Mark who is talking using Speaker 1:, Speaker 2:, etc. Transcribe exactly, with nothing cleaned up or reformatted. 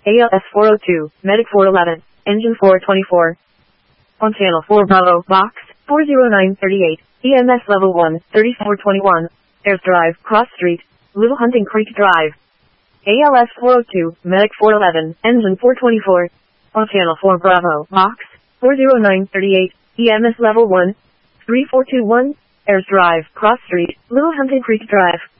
Speaker 1: A L S four oh two, Medic four eleven, Engine four twenty-four. On Channel four Bravo, Box four oh nine thirty-eight, E M S Level one, thirty-four twenty-one, Ayers Drive, Cross Street, Little Hunting Creek Drive. A L S four oh two, Medic four eleven, Engine four twenty-four. On Channel four Bravo, Box four oh nine thirty-eight, E M S Level one, three four two one, Ayers Drive, Cross Street, Little Hunting Creek Drive.